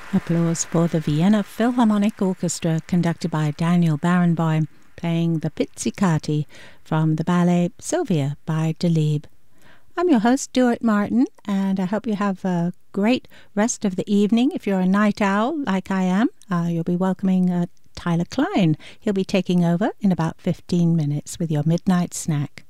Applause for the Vienna Philharmonic Orchestra, conducted by Daniel Barenboim, playing the Pizzicati from the ballet Sylvia by Delibes. I'm your host, Stuart Martin, and I hope you have a great rest of the evening. If you're a night owl like I am, you'll be welcoming Tyler Klein. He'll be taking over in about 15 minutes with your midnight snack.